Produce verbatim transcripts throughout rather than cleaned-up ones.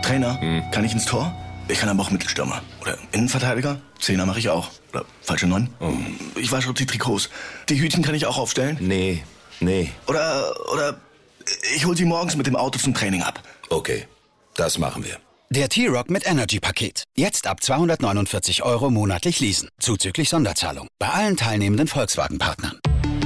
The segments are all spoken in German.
Trainer, hm. kann ich ins Tor? Ich kann aber auch Mittelstürmer. Oder Innenverteidiger? Zehner mache ich auch. Oder falsche Neun? Oh. Ich wasche die Trikots. Die Hütchen kann ich auch aufstellen? Nee, nee. Oder, oder ich hol sie morgens mit dem Auto zum Training ab. Okay, das machen wir. Der T-Rock mit Energy-Paket. Jetzt ab zweihundertneunundvierzig Euro monatlich leasen. Zuzüglich Sonderzahlung. Bei allen teilnehmenden Volkswagen-Partnern.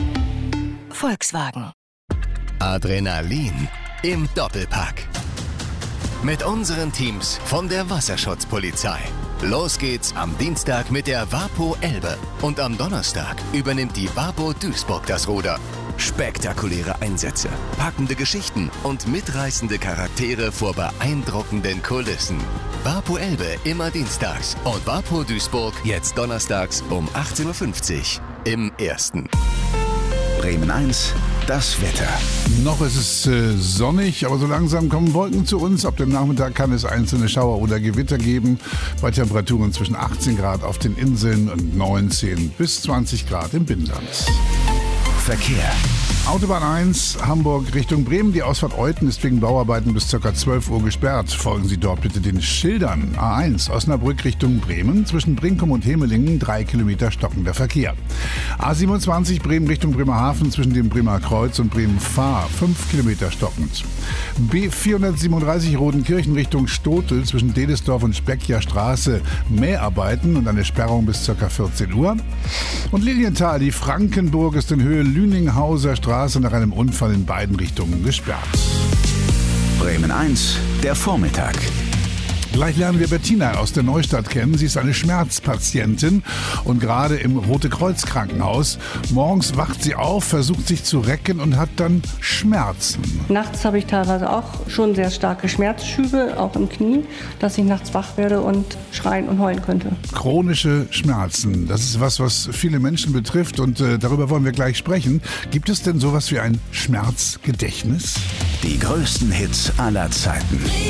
Volkswagen. Adrenalin im Doppelpack. Mit unseren Teams von der Wasserschutzpolizei. Los geht's am Dienstag mit der Vapo Elbe. Und am Donnerstag übernimmt die Vapo Duisburg das Ruder. Spektakuläre Einsätze, packende Geschichten und mitreißende Charaktere vor beeindruckenden Kulissen. Vapo Elbe immer dienstags und Vapo Duisburg jetzt donnerstags um achtzehn Uhr fünfzig im Ersten. Bremen eins, das Wetter. Noch ist es äh, sonnig, aber so langsam kommen Wolken zu uns. Ab dem Nachmittag kann es einzelne Schauer oder Gewitter geben. Bei Temperaturen zwischen achtzehn Grad auf den Inseln und neunzehn bis zwanzig Grad im Binnenland. Verkehr. Autobahn eins, Hamburg Richtung Bremen. Die Ausfahrt Euthen ist wegen Bauarbeiten bis ca. zwölf Uhr gesperrt. Folgen Sie dort bitte den Schildern. A eins, Osnabrück Richtung Bremen. Zwischen Brinkum und Hemelingen drei Kilometer stockender Verkehr. A siebenundzwanzig, Bremen Richtung Bremerhaven. Zwischen dem Bremer Kreuz und Bremen-Fahr fünf Kilometer stockend. B vierhundertsiebenunddreißig, Rodenkirchen Richtung Stotel. Zwischen Dedesdorf und Speckjer Straße Mäharbeiten und eine Sperrung bis ca. vierzehn Uhr. Und Lilienthal, die Frankenburg ist in Höhe Lüninghauser Straße nach einem Unfall in beiden Richtungen gesperrt. Bremen eins, der Vormittag. Gleich lernen wir Bettina aus der Neustadt kennen. Sie ist eine Schmerzpatientin und gerade im Rote-Kreuz-Krankenhaus. Morgens wacht sie auf, versucht sich zu recken und hat dann Schmerzen. Nachts habe ich teilweise auch schon sehr starke Schmerzschübe, auch im Knie, dass ich nachts wach werde und schreien und heulen könnte. Chronische Schmerzen, das ist was, was viele Menschen betrifft und äh, darüber wollen wir gleich sprechen. Gibt es denn sowas wie ein Schmerzgedächtnis? Die größten Hits aller Zeiten.